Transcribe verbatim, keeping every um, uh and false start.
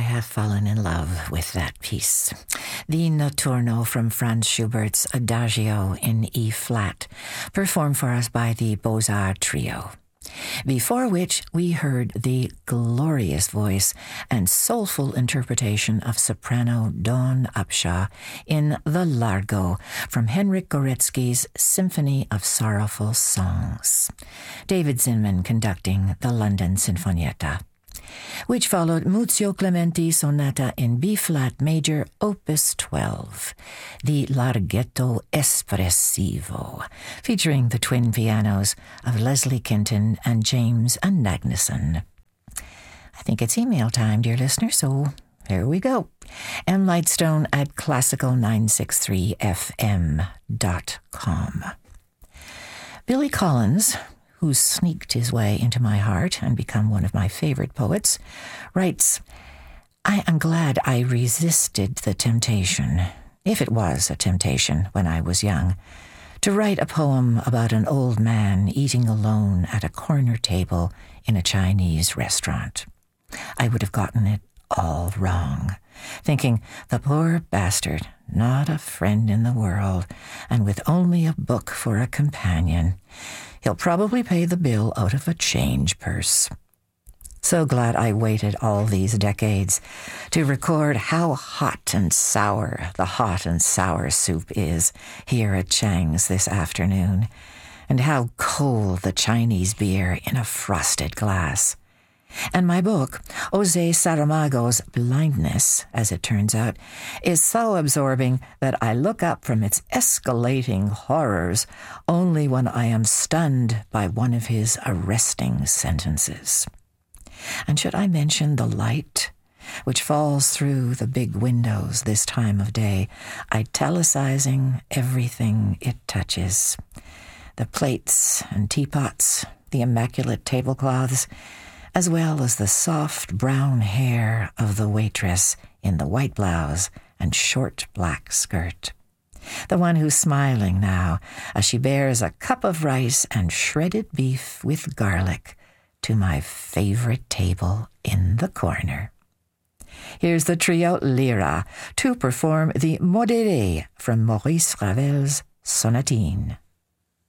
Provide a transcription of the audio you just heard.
have fallen in love with that piece. The Notturno from Franz Schubert's Adagio in E-flat, performed for us by the Beaux-Arts Trio. Before which we heard the glorious voice and soulful interpretation of soprano Dawn Upshaw in The Largo from Henryk Górecki's Symphony of Sorrowful Songs. David Zinman conducting the London Sinfonietta. Which followed Muzio Clementi Sonata in B-flat major Opus twelve, the Larghetto Espressivo, featuring the twin pianos of Leslie Kinton and James Anagnuson. I think it's email time, dear listener, so here we go. M. Lightstone at classical nine sixty-three f m dot com. Billy Collins, who sneaked his way into my heart and become one of my favorite poets, writes, I am glad I resisted the temptation, if it was a temptation when I was young, to write a poem about an old man eating alone at a corner table in a Chinese restaurant. I would have gotten it all wrong, thinking, the poor bastard, not a friend in the world, and with only a book for a companion. He'll probably pay the bill out of a change purse. So glad I waited all these decades to record how hot and sour the hot and sour soup is here at Chang's this afternoon, and how cold the Chinese beer in a frosted glass. And my book, Jose Saramago's Blindness, as it turns out, is so absorbing that I look up from its escalating horrors only when I am stunned by one of his arresting sentences. And should I mention the light, which falls through the big windows this time of day, italicizing everything it touches. The plates and teapots, the immaculate tablecloths, as well as the soft brown hair of the waitress in the white blouse and short black skirt. The one who's smiling now as she bears a cup of rice and shredded beef with garlic to my favorite table in the corner. Here's the trio Lyra to perform the Modéré from Maurice Ravel's Sonatine.